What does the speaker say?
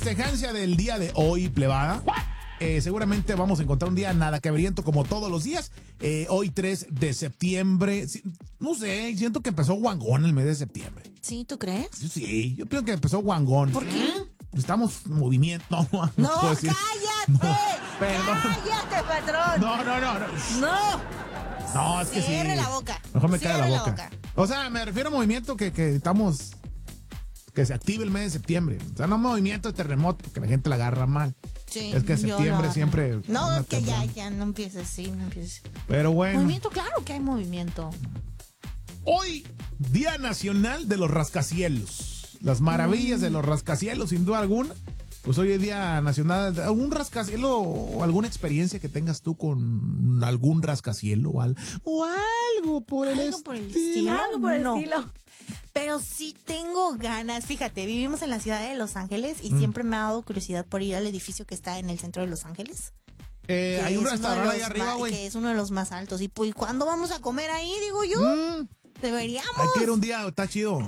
festejancia del día de hoy, plebada. Seguramente vamos a encontrar un día nada caberiento como todos los días. Hoy 3 de septiembre. No sé, siento que empezó guangón el mes de septiembre. ¿Sí, tú crees? Sí, yo pienso que empezó guangón. ¿Por qué? Estamos en movimiento. No, puedo decir. cállate. No, perdón. Cállate, patrón. No. No, es que sí. Cierre la boca. Mejor me cae la Cierre boca. O sea, me refiero a movimiento que estamos... Que se active el mes de septiembre. O sea, no movimiento de terremoto, que la gente la agarra mal. Sí, es que septiembre siempre... No, que ya no empieces, sí, no empieces. Pero bueno. Movimiento, claro que hay movimiento. Hoy, Día Nacional de los Rascacielos. Las maravillas de los rascacielos, sin duda alguna. Pues hoy es Día Nacional de algún rascacielo o alguna experiencia que tengas tú con algún rascacielo o algo por el estilo. Algo por el estilo. Pero sí tengo ganas. Fíjate, vivimos en la ciudad de Los Ángeles y siempre me ha dado curiosidad por ir al edificio que está en el centro de Los Ángeles. Hay un restaurante ahí arriba, güey. Que es uno de los más altos. Y pues, ¿cuándo vamos a comer ahí? Digo yo. Deberíamos. Hay que ir un día, está chido.